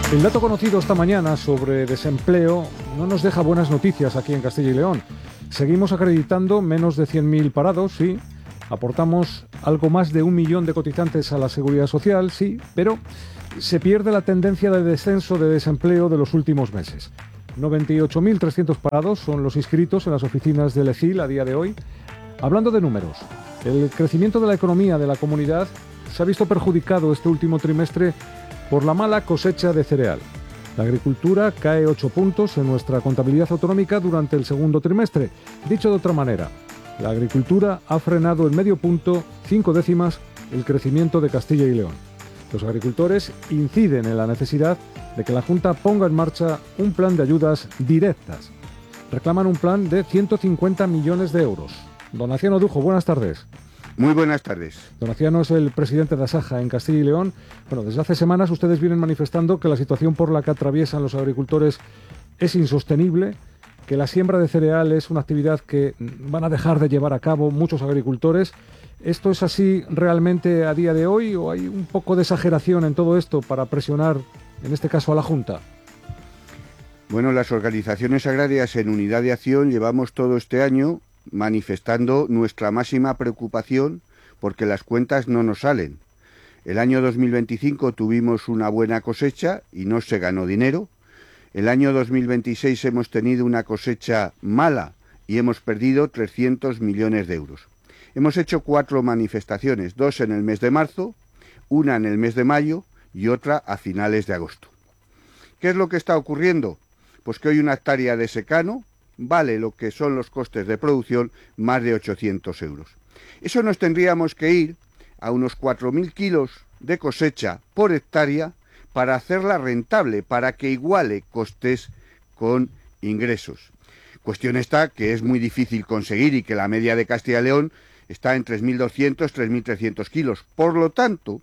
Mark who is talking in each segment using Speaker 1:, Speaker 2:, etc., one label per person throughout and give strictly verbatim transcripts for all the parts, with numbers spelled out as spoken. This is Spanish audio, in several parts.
Speaker 1: El dato conocido esta mañana sobre desempleo no nos deja buenas noticias aquí en Castilla y León. Seguimos acreditando menos de cien mil parados, sí. Aportamos algo más de un millón de cotizantes a la Seguridad Social, sí, pero se pierde la tendencia de descenso de desempleo de los últimos meses. noventa y ocho mil trescientos parados son los inscritos en las oficinas del E C I L a día de hoy. Hablando de números, el crecimiento de la economía de la comunidad se ha visto perjudicado este último trimestre por la mala cosecha de cereal. La agricultura cae ocho puntos en nuestra contabilidad autonómica durante el segundo trimestre. Dicho de otra manera, la agricultura ha frenado en medio punto, cinco décimas, el crecimiento de Castilla y León. Los agricultores inciden en la necesidad de que la Junta ponga en marcha un plan de ayudas directas. Reclaman un plan de ciento cincuenta millones de euros. Don Aciano Dujo, buenas tardes.
Speaker 2: Muy buenas tardes.
Speaker 1: Don Aciano es el presidente de Asaja en Castilla y León. Bueno, desde hace semanas ustedes vienen manifestando que la situación por la que atraviesan los agricultores es insostenible, que la siembra de cereal es una actividad que van a dejar de llevar a cabo muchos agricultores. ¿Esto es así realmente a día de hoy o hay un poco de exageración en todo esto para presionar, en este caso, a la Junta?
Speaker 2: Bueno, las organizaciones agrarias en unidad de acción llevamos todo este año manifestando nuestra máxima preocupación porque las cuentas no nos salen. El año dos mil veinticinco tuvimos una buena cosecha y no se ganó dinero. El año dos mil veintiséis hemos tenido una cosecha mala y hemos perdido trescientos millones de euros. Hemos hecho cuatro manifestaciones, dos en el mes de marzo, una en el mes de mayo y otra a finales de agosto. ¿Qué es lo que está ocurriendo? Pues que hoy una hectárea de secano vale lo que son los costes de producción, más de ochocientos euros. Eso nos tendríamos que ir a unos cuatro mil kilos de cosecha por hectárea para hacerla rentable, para que iguale costes con ingresos. Cuestión está que es muy difícil conseguir y que la media de Castilla y León está en tres mil doscientos, tres mil trescientos kilos. Por lo tanto,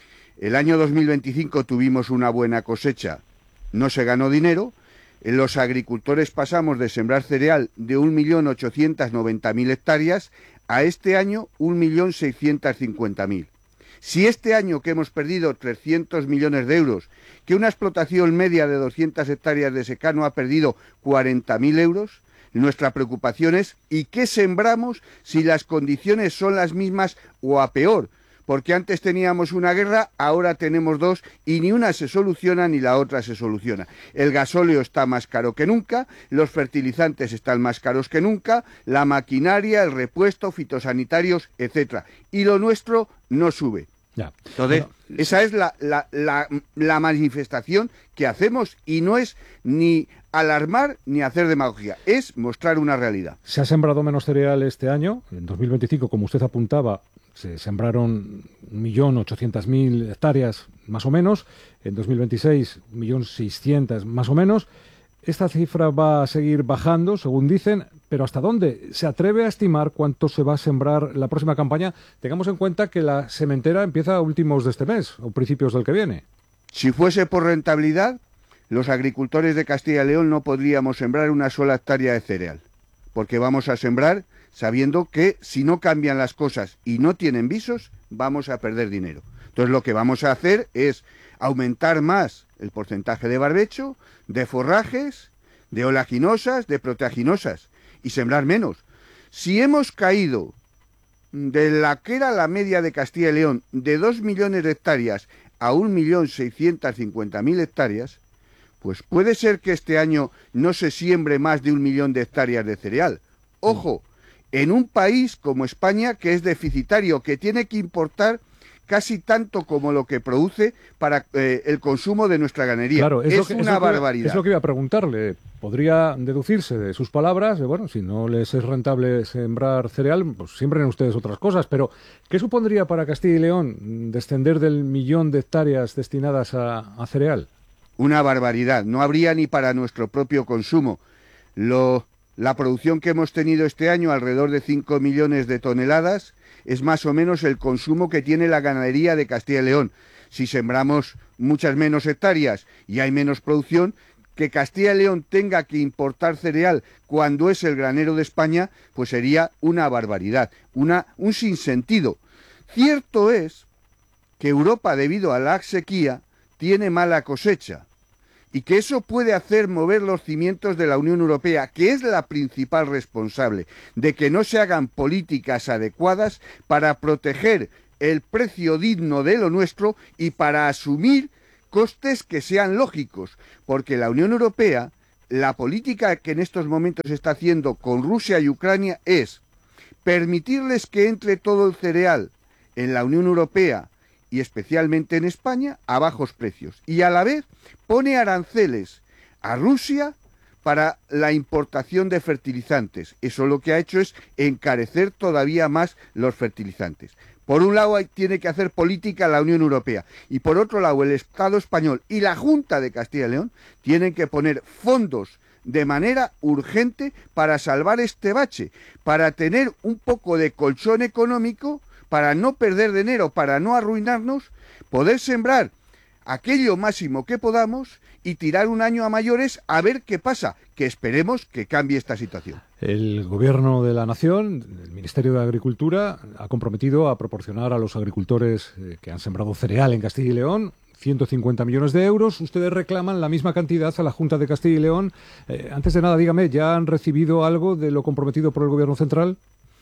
Speaker 2: el año dos mil veinticinco tuvimos una buena cosecha, no se ganó dinero. Los agricultores pasamos de sembrar cereal de un millón ochocientos noventa mil hectáreas a este año un millón seiscientos cincuenta mil. Si este año que hemos perdido trescientos millones de euros, que una explotación media de doscientas hectáreas de secano ha perdido cuarenta mil euros, nuestra preocupación es ¿y qué sembramos si las condiciones son las mismas o a peor? Porque antes teníamos una guerra, ahora tenemos dos y ni una se soluciona ni la otra se soluciona. El gasóleo está más caro que nunca, los fertilizantes están más caros que nunca, la maquinaria, el repuesto, fitosanitarios, etcétera. Y lo nuestro no sube.
Speaker 1: Ya.
Speaker 2: Entonces,
Speaker 1: Bueno,
Speaker 2: esa es la, la, la, la manifestación que hacemos y no es ni alarmar ni hacer demagogia, es mostrar una realidad.
Speaker 1: Se ha sembrado menos cereal este año, en dos mil veinticinco, como usted apuntaba, se sembraron un millón ochocientas mil hectáreas más o menos, en dos mil veintiséis un millón seiscientas más o menos. Esta cifra va a seguir bajando, según dicen, pero ¿hasta dónde? ¿Se atreve a estimar cuánto se va a sembrar la próxima campaña? Tengamos en cuenta que la sementera empieza a últimos de este mes, o principios del que viene.
Speaker 2: Si fuese por rentabilidad, los agricultores de Castilla y León no podríamos sembrar una sola hectárea de cereal, porque vamos a sembrar sabiendo que si no cambian las cosas y no tienen visos, vamos a perder dinero. Entonces lo que vamos a hacer es aumentar más el porcentaje de barbecho, de forrajes, de oleaginosas, de proteaginosas y sembrar menos. Si hemos caído de la que era la media de Castilla y León de dos millones de hectáreas a un millón seiscientos cincuenta mil hectáreas, pues puede ser que este año no se siembre más de un millón de hectáreas de cereal. Ojo, en un país como España, que es deficitario, que tiene que importar casi tanto como lo que produce para eh, el consumo de nuestra ganadería.
Speaker 1: Claro, es,
Speaker 2: es
Speaker 1: lo que,
Speaker 2: una
Speaker 1: es lo que,
Speaker 2: barbaridad.
Speaker 1: Es lo que iba a preguntarle. Podría deducirse de sus palabras, de, bueno, si no les es rentable sembrar cereal, pues siembren ustedes otras cosas, pero ¿qué supondría para Castilla y León descender del millón de hectáreas destinadas a, a cereal?
Speaker 2: Una barbaridad. No habría ni para nuestro propio consumo. Lo... La producción que hemos tenido este año, alrededor de cinco millones de toneladas, es más o menos el consumo que tiene la ganadería de Castilla y León. Si sembramos muchas menos hectáreas y hay menos producción, que Castilla y León tenga que importar cereal cuando es el granero de España, pues sería una barbaridad, una, un sinsentido. Cierto es que Europa, debido a la sequía, tiene mala cosecha. y que eso puede hacer mover los cimientos de la Unión Europea, que es la principal responsable de que no se hagan políticas adecuadas para proteger el precio digno de lo nuestro y para asumir costes que sean lógicos, porque la Unión Europea, la política que en estos momentos está haciendo con Rusia y Ucrania es permitirles que entre todo el cereal en la Unión Europea y especialmente en España a bajos precios, y a la vez pone aranceles a Rusia para la importación de fertilizantes. Eso lo que ha hecho es encarecer todavía más los fertilizantes. Por un lado tiene que hacer política la Unión Europea y por otro lado el Estado español y la Junta de Castilla y León tienen que poner fondos de manera urgente para salvar este bache, para tener un poco de colchón económico, para no perder dinero, para no arruinarnos, poder sembrar aquello máximo que podamos y tirar un año a mayores a ver qué pasa, que esperemos que cambie esta situación.
Speaker 1: El Gobierno de la Nación, el Ministerio de Agricultura, ha comprometido a proporcionar a los agricultores eh, que han sembrado cereal en Castilla y León ciento cincuenta millones de euros. Ustedes reclaman la misma cantidad a la Junta de Castilla y León. Eh, antes de nada, dígame, ¿ya han recibido algo de lo comprometido por el Gobierno central?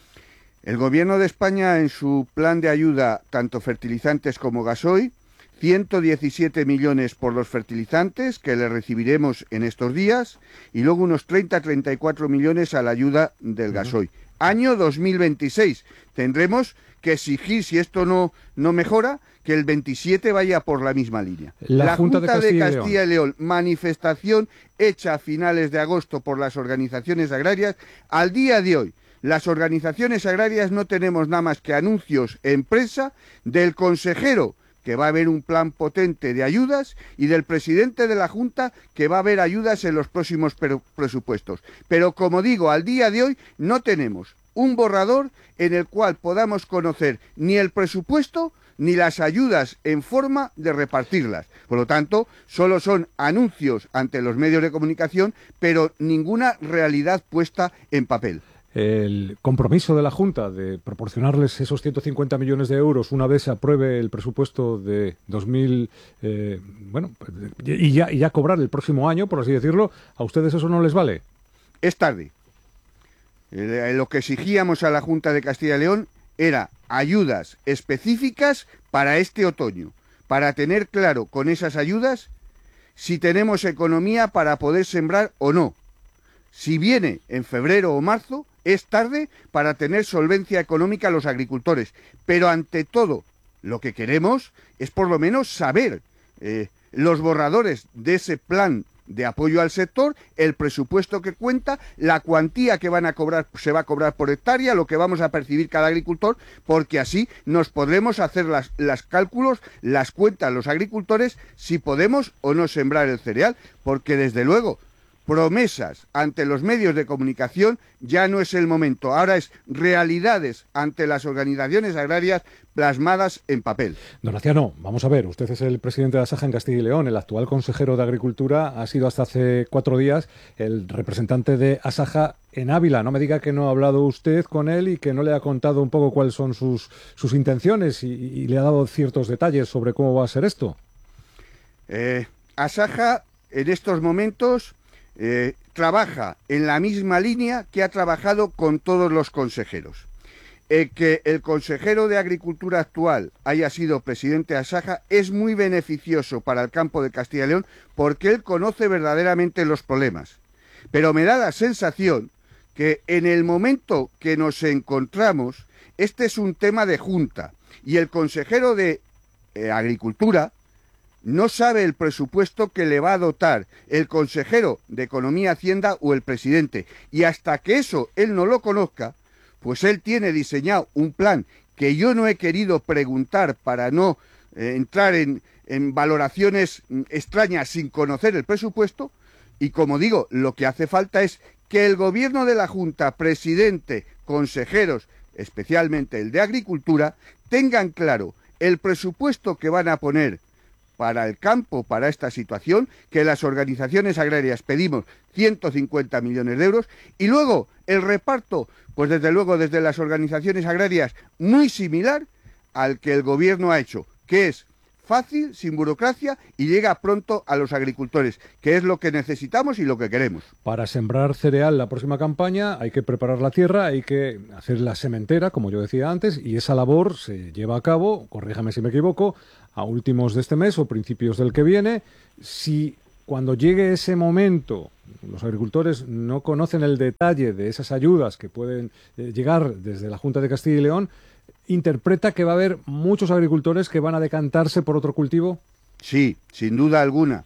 Speaker 2: El Gobierno de España, en su plan de ayuda, tanto fertilizantes como gasoil, ciento diecisiete millones por los fertilizantes, que le recibiremos en estos días, y luego unos treinta a treinta y cuatro millones a la ayuda del gasoil. Año dos mil veintiséis. Tendremos que exigir, si esto no, no mejora, que el veintisiete vaya por la misma línea.
Speaker 1: La,
Speaker 2: la
Speaker 1: Junta,
Speaker 2: Junta de Castilla, de Castilla
Speaker 1: y
Speaker 2: León, manifestación hecha a finales de agosto por las organizaciones agrarias, al día de hoy, las organizaciones agrarias no tenemos nada más que anuncios en prensa del consejero que va a haber un plan potente de ayudas y del presidente de la Junta que va a haber ayudas en los próximos presupuestos. Pero como digo, al día de hoy no tenemos un borrador en el cual podamos conocer ni el presupuesto ni las ayudas en forma de repartirlas. Por lo tanto, solo son anuncios ante los medios de comunicación, pero ninguna realidad puesta en papel.
Speaker 1: El compromiso de la Junta de proporcionarles esos ciento cincuenta millones de euros una vez se apruebe el presupuesto de dos mil, eh, bueno, y ya, y ya cobrar el próximo año, por así decirlo, ¿a ustedes eso no les vale?
Speaker 2: Es tarde. Eh, lo que exigíamos a la Junta de Castilla y León era ayudas específicas para este otoño, para tener claro con esas ayudas si tenemos economía para poder sembrar o no. Si viene en febrero o marzo, es tarde para tener solvencia económica a los agricultores. Pero ante todo, lo que queremos es por lo menos saber eh, los borradores de ese plan de apoyo al sector, el presupuesto que cuenta, la cuantía que van a cobrar, se va a cobrar por hectárea, lo que vamos a percibir cada agricultor, porque así nos podremos hacer las, las cálculos, las cuentas los agricultores, si podemos o no sembrar el cereal, porque desde luego promesas ante los medios de comunicación ya no es el momento. Ahora es realidades ante las organizaciones agrarias plasmadas en papel.
Speaker 1: Don Aciano, vamos a ver, usted es el presidente de Asaja en Castilla y León, el actual consejero de Agricultura ha sido hasta hace cuatro días el representante de Asaja en Ávila. No me diga que no ha hablado usted con él y que no le ha contado un poco cuáles son sus, sus intenciones y, y le ha dado ciertos detalles sobre cómo va a ser esto.
Speaker 2: Eh, Asaja en estos momentos Eh, trabaja en la misma línea que ha trabajado con todos los consejeros. Eh, que el consejero de Agricultura actual haya sido presidente de Asaja es muy beneficioso para el campo de Castilla y León porque él conoce verdaderamente los problemas. Pero me da la sensación que en el momento que nos encontramos, este es un tema de Junta y el consejero de eh, Agricultura no sabe el presupuesto que le va a dotar el consejero de Economía y Hacienda o el presidente. Y hasta que eso él no lo conozca, pues él tiene diseñado un plan que yo no he querido preguntar para no eh, entrar en, en valoraciones extrañas sin conocer el presupuesto. Y como digo, lo que hace falta es que el gobierno de la Junta, presidente, consejeros, especialmente el de Agricultura, tengan claro el presupuesto que van a poner para el campo, para esta situación, que las organizaciones agrarias pedimos ciento cincuenta millones de euros, y luego el reparto, pues desde luego desde las organizaciones agrarias, muy similar al que el gobierno ha hecho, que es fácil, sin burocracia y llega pronto a los agricultores, que es lo que necesitamos y lo que queremos.
Speaker 1: Para sembrar cereal la próxima campaña hay que preparar la tierra, hay que hacer la sementera, como yo decía antes, y esa labor se lleva a cabo, corríjame si me equivoco, a últimos de este mes o principios del que viene. Si cuando llegue ese momento los agricultores no conocen el detalle de esas ayudas que pueden eh, llegar desde la Junta de Castilla y León, ¿interpreta que va a haber muchos agricultores que van a decantarse por otro cultivo?
Speaker 2: Sí, sin duda alguna.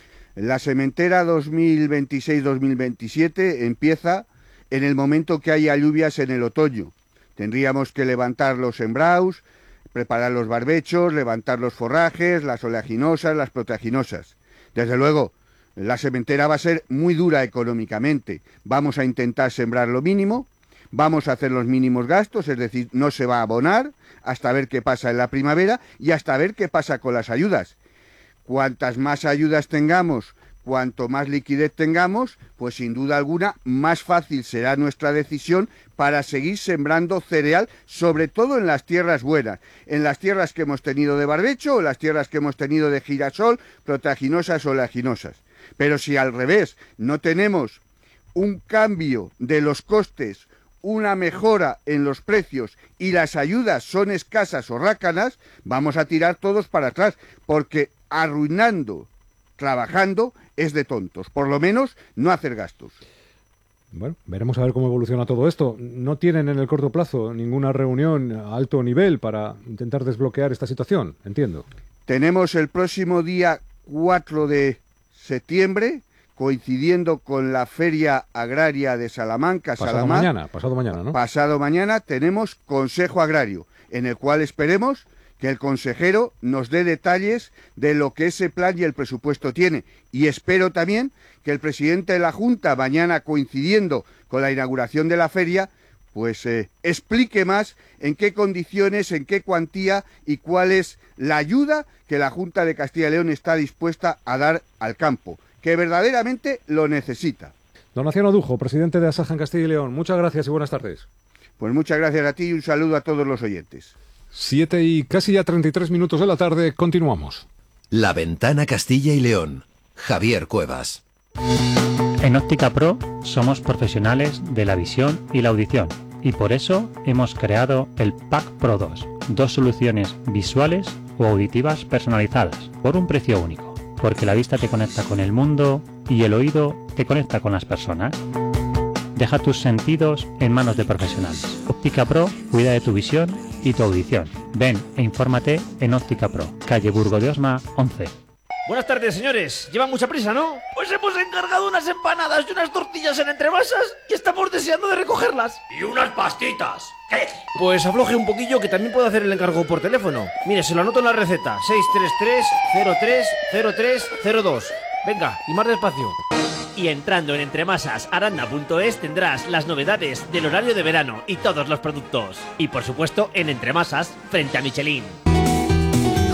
Speaker 2: La sementera dos mil veintiséis dos mil veintisiete empieza en el momento que haya lluvias en el otoño. Tendríamos que levantar los sembrados, preparar los barbechos, levantar los forrajes, las oleaginosas, las proteaginosas. Desde luego, la sementera va a ser muy dura económicamente. Vamos a intentar sembrar lo mínimo, vamos a hacer los mínimos gastos, es decir, no se va a abonar hasta ver qué pasa en la primavera y hasta ver qué pasa con las ayudas. Cuantas más ayudas tengamos, cuanto más liquidez tengamos, pues sin duda alguna más fácil será nuestra decisión para seguir sembrando cereal, sobre todo en las tierras buenas, en las tierras que hemos tenido de barbecho o las tierras que hemos tenido de girasol, proteaginosas o oleaginosas. Pero si al revés no tenemos un cambio de los costes, una mejora en los precios y las ayudas son escasas o rácanas, vamos a tirar todos para atrás, porque arruinando, trabajando, es de tontos. Por lo menos no hacer gastos.
Speaker 1: Bueno, veremos a ver cómo evoluciona todo esto. ¿No tienen en el corto plazo ninguna reunión a alto nivel para intentar desbloquear esta situación? Entiendo.
Speaker 2: Tenemos el próximo día cuatro de septiembre, coincidiendo con la Feria Agraria de Salamanca,
Speaker 1: pasado
Speaker 2: Salamar,
Speaker 1: mañana, pasado mañana, ¿no?
Speaker 2: Pasado mañana tenemos Consejo Agrario, en el cual esperemos que el consejero nos dé detalles de lo que ese plan y el presupuesto tiene. Y espero también que el presidente de la Junta, mañana coincidiendo con la inauguración de la feria, pues eh, explique más en qué condiciones, en qué cuantía y cuál es la ayuda que la Junta de Castilla y León está dispuesta a dar al campo, que verdaderamente lo necesita.
Speaker 1: Don Naciano Dujo, presidente de Asaja en Castilla y León, muchas gracias y buenas tardes.
Speaker 2: Pues muchas gracias a ti y un saludo a todos los oyentes.
Speaker 1: Siete y casi ya treinta y tres minutos de la tarde, continuamos.
Speaker 3: La Ventana Castilla y León. Javier Cuevas.
Speaker 4: En Óptica Pro somos profesionales de la visión y la audición y por eso hemos creado el Pack Pro dos, dos soluciones visuales o auditivas personalizadas por un precio único, porque la vista te conecta con el mundo y el oído te conecta con las personas. Deja tus sentidos en manos de profesionales. Óptica Pro cuida de tu visión y tu audición. Ven e infórmate en Óptica Pro, calle Burgo de Osma once.
Speaker 5: Buenas tardes, señores. ¿Llevan mucha prisa, no? Pues hemos encargado unas empanadas y unas tortillas en Entremasas y estamos deseando de recogerlas.
Speaker 6: ¡Y unas pastitas! ¿Qué?
Speaker 5: Pues afloje un poquillo que también puedo hacer el encargo por teléfono. Mire, se lo anoto en la receta. seis tres tres, cero tres, cero tres, cero dos. Venga, y más despacio. Y entrando en entremasas aranda punto es tendrás las novedades del horario de verano y todos los productos. Y por supuesto en Entremasas, frente a Michelin.